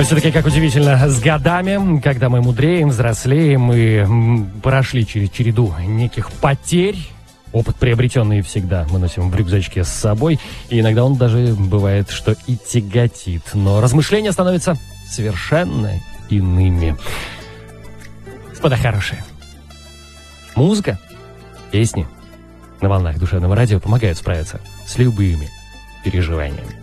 Все-таки, как удивительно, с годами, когда мы мудреем, взрослеем и прошли через череду неких потерь, опыт, приобретенный всегда мы носим в рюкзачке с собой, и иногда он даже бывает, что и тяготит. Но размышления становятся совершенно иными. Господа хорошие, музыка, песни на волнах душевного радио помогают справиться с любыми переживаниями.